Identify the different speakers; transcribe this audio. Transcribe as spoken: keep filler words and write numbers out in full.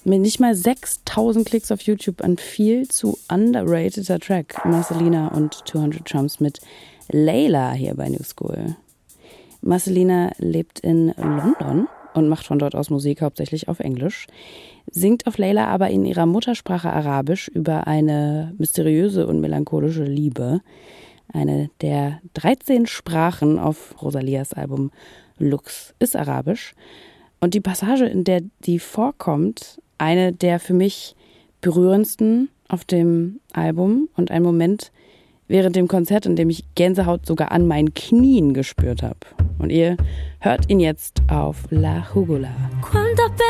Speaker 1: mit nicht mal sechstausend Klicks auf YouTube ein viel zu underrateder Track. Marcelina und zweihundert Trumps mit Layla hier bei New School. Marcelina lebt in London und macht von dort aus Musik hauptsächlich auf Englisch, singt auf Layla aber in ihrer Muttersprache Arabisch über eine mysteriöse und melancholische Liebe. Eine der dreizehn Sprachen auf Rosalias Album Lux ist Arabisch. Und die Passage, in der die vorkommt, eine der für mich berührendsten auf dem Album und ein Moment während dem Konzert, in dem ich Gänsehaut sogar an meinen Knien gespürt habe. Und ihr hört ihn jetzt auf La Jugula.
Speaker 2: Cuántas